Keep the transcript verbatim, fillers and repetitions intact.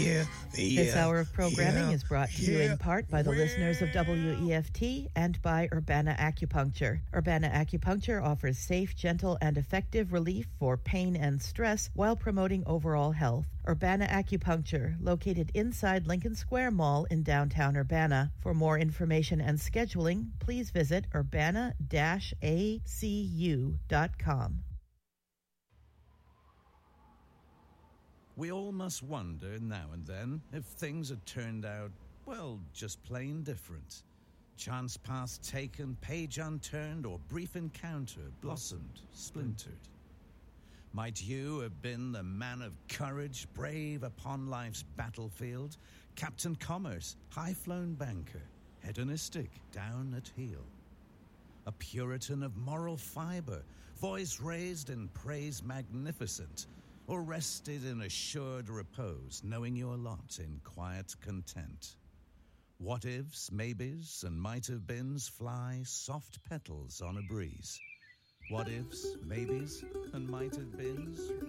Yeah, yeah, this hour of programming yeah, is brought to yeah, you in part by the well. listeners of W E F T and by Urbana Acupuncture. Urbana Acupuncture offers safe, gentle, and effective relief for pain and stress while promoting overall health. Urbana Acupuncture, located inside Lincoln Square Mall in downtown Urbana. For more information and scheduling, please visit urbana dash a c u dot com. We all must wonder now and then if things had turned out, well, just plain different. Chance path taken, page unturned, or brief encounter blossomed, splintered. Might you have been the man of courage, brave upon life's battlefield, Captain Commerce, high-flown banker, hedonistic, down at heel. A Puritan of moral fibre, voice raised in praise magnificent, or rested in assured repose, knowing your lot in quiet content. What-ifs, maybes, and might-have-beens fly soft petals on a breeze. What-ifs, maybes, and might-have-beens